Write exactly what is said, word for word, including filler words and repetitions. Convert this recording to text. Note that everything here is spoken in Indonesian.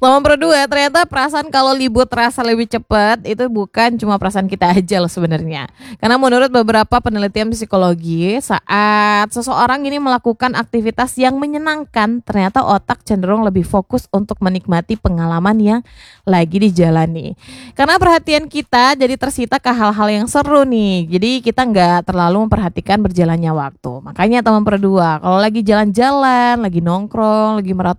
Nomor berdua, ternyata perasaan kalau libur terasa lebih cepat itu bukan cuma perasaan kita aja loh sebenarnya. Karena menurut beberapa penelitian psikologi, saat seseorang ini melakukan aktivitas yang menyenangkan, ternyata otak cenderung lebih fokus untuk menikmati pengalaman yang lagi dijalani. Karena perhatian kita jadi tersita ke hal-hal yang seru nih. Jadi kita nggak terlalu memperhatikan berjalannya waktu. Makanya teman berdua, kalau lagi jalan-jalan, lagi nongkrong, lagi